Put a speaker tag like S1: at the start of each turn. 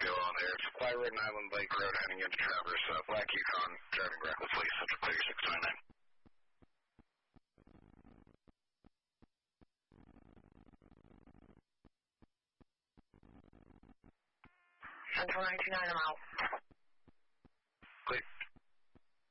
S1: still on there. It's Fly Ridden Island Lake Road heading into Traverse, Black Yukon, driving recklessly, Central Clear 629.
S2: Central 99, I'm out.